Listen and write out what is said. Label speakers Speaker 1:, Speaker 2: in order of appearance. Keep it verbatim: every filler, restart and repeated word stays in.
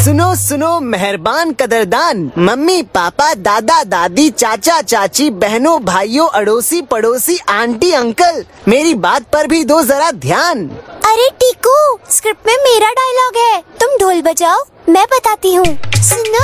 Speaker 1: सुनो सुनो मेहरबान कदरदान, मम्मी पापा दादा दादी चाचा चाची बहनों भाइयों अड़ोसी पड़ोसी आंटी अंकल, मेरी बात पर भी दो जरा ध्यान।
Speaker 2: अरे टीकू, स्क्रिप्ट में मेरा डायलॉग है, तुम ढोल बजाओ, मैं बताती हूँ। सुनो